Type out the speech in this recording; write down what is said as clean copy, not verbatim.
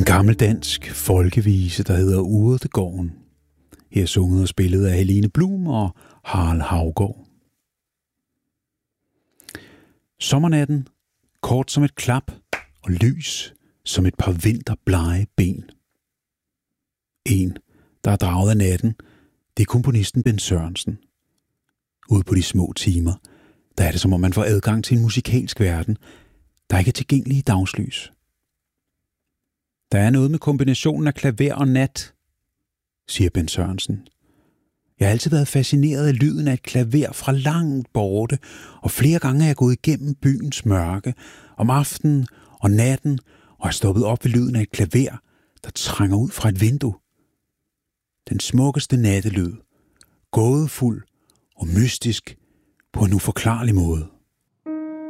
gammel dansk folkevise, der hedder Urtegården. Her sunget og spillet af Helene Blum og Harald Haugaard. Sommernatten, kort som et klap og lys som et par vinterblege ben. En, der er draget af natten, det er komponisten Bent Sørensen. Ude på de små timer, der er det som om man får adgang til en musikalsk verden, der ikke er tilgængelig i dagslys. Der er noget med kombinationen af klaver og nat, siger Bent Sørensen. Jeg har altid været fascineret af lyden af et klaver fra langt borte, og flere gange er jeg gået igennem byens mørke, om aftenen og natten, og er stoppet op ved lyden af et klaver, der trænger ud fra et vindue. Den smukkeste nattelyd, gådefuld og mystisk på en uforklarlig måde.